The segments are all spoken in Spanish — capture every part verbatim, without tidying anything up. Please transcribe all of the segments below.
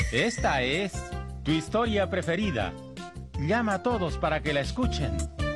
Esta es tu historia preferida. Llama a todos para que la escuchen.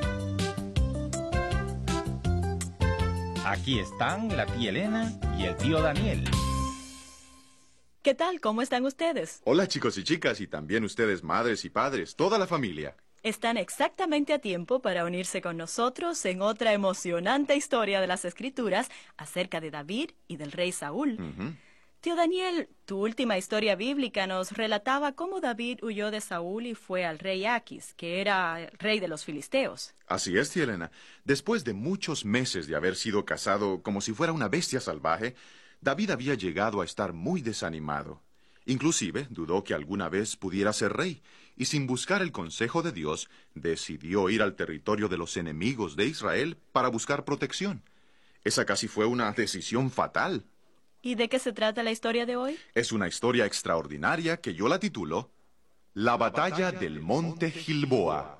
Aquí están la tía Elena y el tío Daniel. ¿Qué tal? ¿Cómo están ustedes? Hola, chicos y chicas, y también ustedes, madres y padres, toda la familia. Están exactamente a tiempo para unirse con nosotros en otra emocionante historia de las Escrituras acerca de David y del rey Saúl. Uh-huh. Tío Daniel, tu última historia bíblica nos relataba cómo David huyó de Saúl y fue al rey Aquis, que era el rey de los filisteos. Así es, tía Elena. Después de muchos meses de haber sido cazado como si fuera una bestia salvaje, David había llegado a estar muy desanimado. Inclusive dudó que alguna vez pudiera ser rey, y sin buscar el consejo de Dios, decidió ir al territorio de los enemigos de Israel para buscar protección. Esa casi fue una decisión fatal. ¿Y de qué se trata la historia de hoy? Es una historia extraordinaria que yo la titulo La batalla del Monte Gilboa.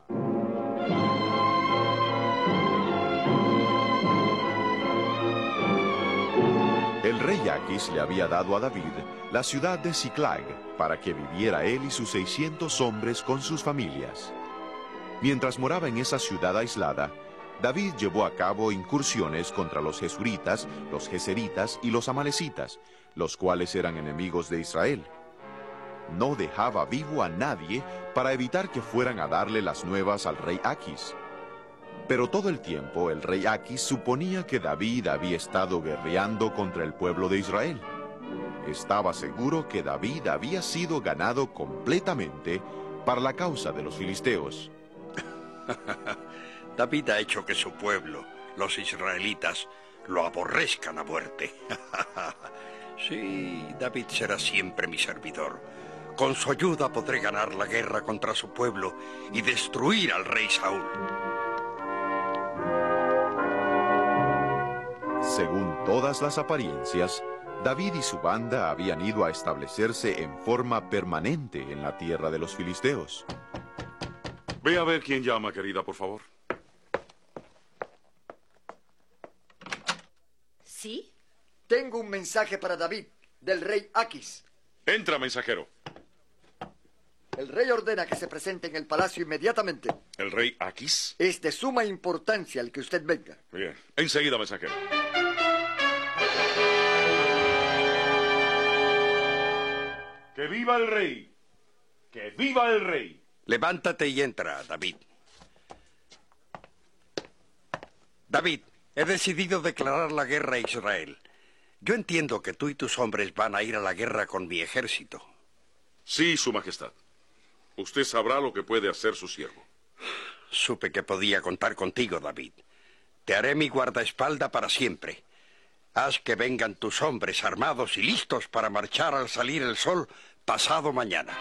El rey Aquis le había dado a David la ciudad de Ziklag para que viviera él y sus seiscientos hombres con sus familias. Mientras moraba en esa ciudad aislada, David llevó a cabo incursiones contra los jesuritas, los geseritas y los amalecitas, los cuales eran enemigos de Israel. No dejaba vivo a nadie para evitar que fueran a darle las nuevas al rey Aquis. Pero todo el tiempo el rey Aquis suponía que David había estado guerreando contra el pueblo de Israel. Estaba seguro que David había sido ganado completamente para la causa de los filisteos. David ha hecho que su pueblo, los israelitas, lo aborrezcan a muerte. Sí, David será siempre mi servidor. Con su ayuda podré ganar la guerra contra su pueblo y destruir al rey Saúl. Según todas las apariencias, David y su banda habían ido a establecerse en forma permanente en la tierra de los filisteos. Ve a ver quién llama, querida, por favor. ¿Sí? Tengo un mensaje para David, del rey Aquis. Entra, mensajero. El rey ordena que se presente en el palacio inmediatamente. ¿El rey Aquis? Es de suma importancia el que usted venga. Bien, enseguida, mensajero. ¡Que viva el rey! ¡Que viva el rey! Levántate y entra, David. David, he decidido declarar la guerra a Israel. Yo entiendo que tú y tus hombres van a ir a la guerra con mi ejército. Sí, su majestad. Usted sabrá lo que puede hacer su siervo. Supe que podía contar contigo, David. Te haré mi guardaespaldas para siempre. Haz que vengan tus hombres armados y listos para marchar al salir el sol pasado mañana.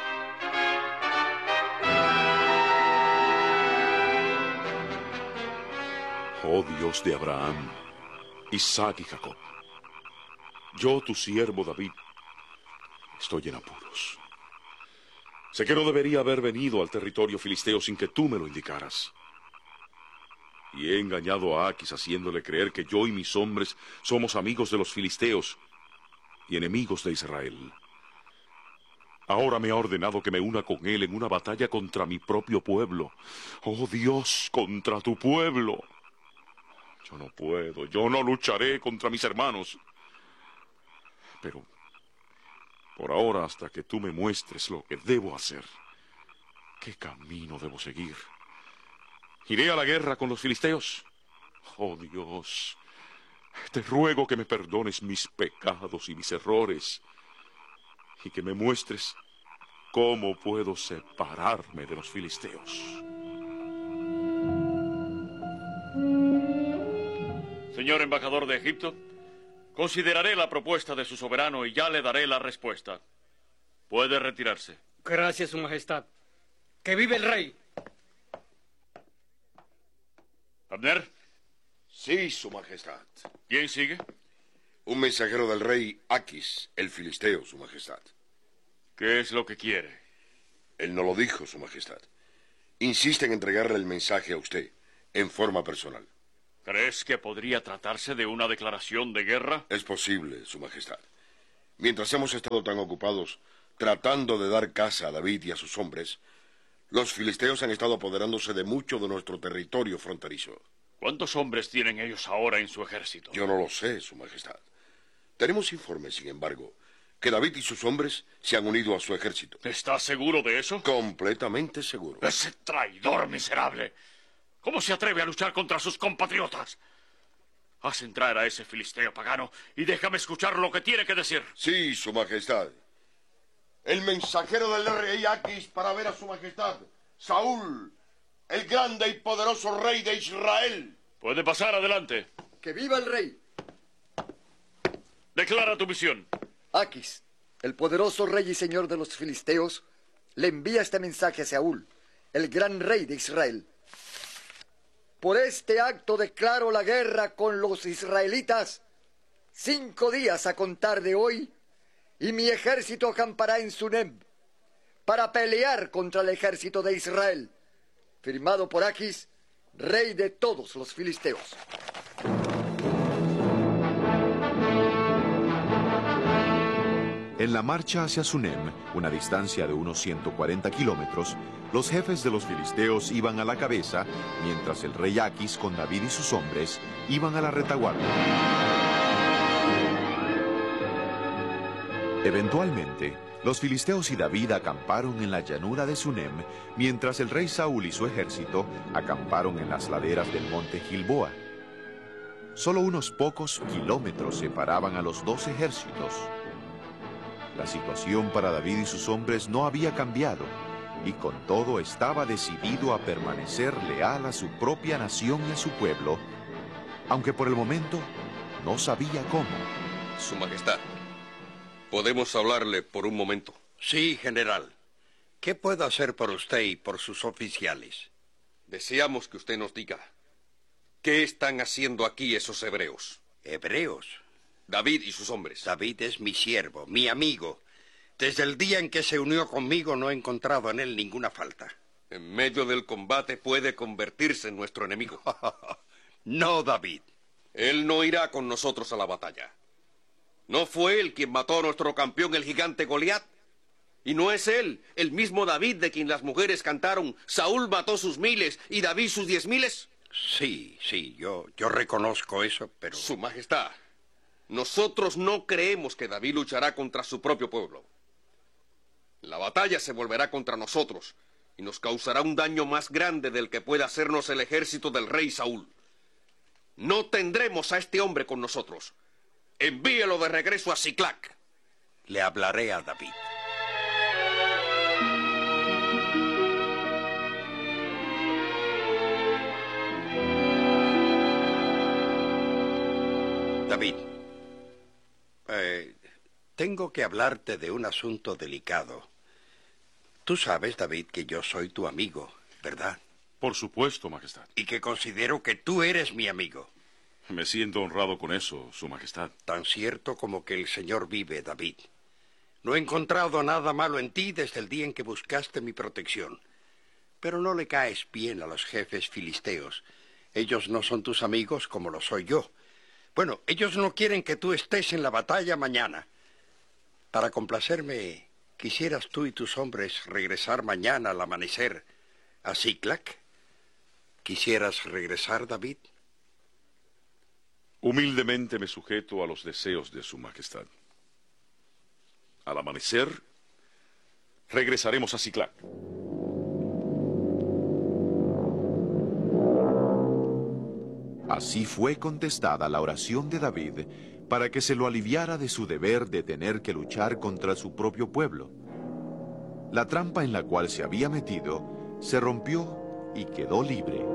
Oh Dios de Abraham, Isaac y Jacob, yo, tu siervo David, estoy en apuros. Sé que no debería haber venido al territorio filisteo sin que tú me lo indicaras. Y he engañado a Aquis haciéndole creer que yo y mis hombres somos amigos de los filisteos y enemigos de Israel. Ahora me ha ordenado que me una con él en una batalla contra mi propio pueblo. Oh Dios, contra tu pueblo. Yo no puedo, yo no lucharé contra mis hermanos. Pero, por ahora, hasta que tú me muestres lo que debo hacer, ¿qué camino debo seguir? ¿Iré a la guerra con los filisteos? Oh Dios, te ruego que me perdones mis pecados y mis errores, y que me muestres cómo puedo separarme de los filisteos. Señor embajador de Egipto, consideraré la propuesta de su soberano y ya le daré la respuesta. Puede retirarse. Gracias, Su Majestad. ¡Que vive el rey! ¿Abner? Sí, Su Majestad. ¿Quién sigue? Un mensajero del rey Aquis, el filisteo, Su Majestad. ¿Qué es lo que quiere? Él no lo dijo, Su Majestad. Insiste en entregarle el mensaje a usted, en forma personal. ¿Crees que podría tratarse de una declaración de guerra? Es posible, Su Majestad. Mientras hemos estado tan ocupados, Tratando de dar caza a David y a sus hombres, los filisteos han estado apoderándose de mucho de nuestro territorio fronterizo. ¿Cuántos hombres tienen ellos ahora en su ejército? Yo no lo sé, Su Majestad. Tenemos informes, sin embargo, que David y sus hombres se han unido a su ejército. ¿Estás seguro de eso? Completamente seguro. ¡Ese traidor miserable! ¿Cómo se atreve a luchar contra sus compatriotas? Haz entrar a ese filisteo pagano y déjame escuchar lo que tiene que decir. Sí, Su Majestad. El mensajero del rey Aquis para ver a Su Majestad, Saúl, el grande y poderoso rey de Israel. Puede pasar adelante. ¡Que viva el rey! Declara tu misión. Aquis, el poderoso rey y señor de los filisteos, le envía este mensaje a Saúl, el gran rey de Israel. Por este acto declaro la guerra con los israelitas, cinco días a contar de hoy, y mi ejército acampará en Sunem para pelear contra el ejército de Israel. Firmado por Aquis, rey de todos los filisteos. En la marcha hacia Sunem, una distancia de unos ciento cuarenta kilómetros, los jefes de los filisteos iban a la cabeza, mientras el rey Aquis con David y sus hombres iban a la retaguardia. Eventualmente, los filisteos y David acamparon en la llanura de Sunem, mientras el rey Saúl y su ejército acamparon en las laderas del monte Gilboa. Solo unos pocos kilómetros separaban a los dos ejércitos. La situación para David y sus hombres no había cambiado, y con todo estaba decidido a permanecer leal a su propia nación y a su pueblo, aunque por el momento no sabía cómo. Su Majestad, ¿podemos hablarle por un momento? Sí, general. ¿Qué puedo hacer por usted y por sus oficiales? Deseamos que usted nos diga, ¿qué están haciendo aquí esos hebreos? ¿Hebreos? David y sus hombres. David es mi siervo, mi amigo. Desde el día en que se unió conmigo no he encontrado en él ninguna falta. En medio del combate puede convertirse en nuestro enemigo. No, David. Él no irá con nosotros a la batalla. ¿No fue él quien mató a nuestro campeón, el gigante Goliat? ¿Y no es él, el mismo David de quien las mujeres cantaron, Saúl mató sus miles y David sus diez miles? Sí, sí, yo, yo reconozco eso, pero... Su Majestad, nosotros no creemos que David luchará contra su propio pueblo. La batalla se volverá contra nosotros y nos causará un daño más grande del que pueda hacernos el ejército del rey Saúl. No tendremos a este hombre con nosotros. Envíelo de regreso a Siclac. Le hablaré a David. David, eh, tengo que hablarte de un asunto delicado. Tú sabes, David, que yo soy tu amigo, ¿verdad? Por supuesto, Majestad. Y que considero que tú eres mi amigo. Me siento honrado con eso, Su Majestad. Tan cierto como que el Señor vive, David. No he encontrado nada malo en ti desde el día en que buscaste mi protección. Pero no le caes bien a los jefes filisteos. Ellos no son tus amigos como lo soy yo. Bueno, ellos no quieren que tú estés en la batalla mañana. Para complacerme, ¿quisieras tú y tus hombres regresar mañana al amanecer a Siclac? ¿Quisieras regresar, David? Humildemente me sujeto a los deseos de Su Majestad. Al amanecer, regresaremos a Siclac. Así fue contestada la oración de David para que se lo aliviara de su deber de tener que luchar contra su propio pueblo. La trampa en la cual se había metido se rompió y quedó libre.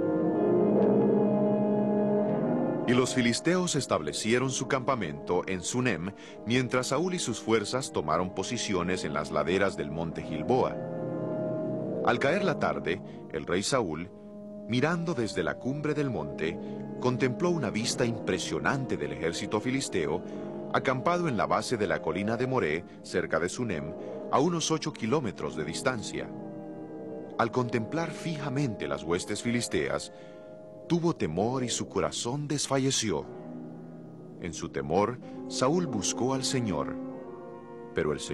Y los filisteos establecieron su campamento en Sunem, mientras Saúl y sus fuerzas tomaron posiciones en las laderas del monte Gilboa. Al caer la tarde, el rey Saúl, mirando desde la cumbre del monte, contempló una vista impresionante del ejército filisteo, acampado en la base de la colina de Moré, cerca de Sunem, a unos ocho kilómetros de distancia. Al contemplar fijamente las huestes filisteas, tuvo temor y su corazón desfalleció. En su temor, Saúl buscó al Señor, pero el Señor